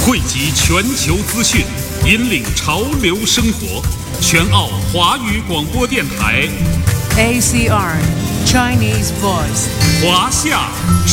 汇集全球资讯，引领潮流生活。全澳华语广播电台 ACR Chinese Voice， 华夏之